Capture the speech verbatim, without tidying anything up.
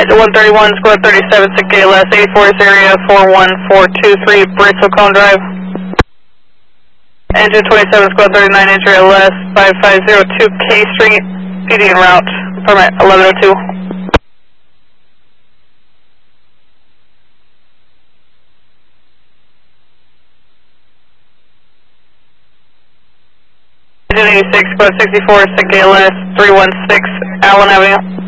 Flight one thirty-one, square thirty-seven, sick K L S, eighty-four is area, four one four two three, Bristol Cone Drive. Engine twenty-seven, square thirty-nine, entry L S, five five zero two K Street, P D en route, permit eleven oh two. Engine eighty-six, square sixty-four, sick K L S, three one six, Allen Avenue.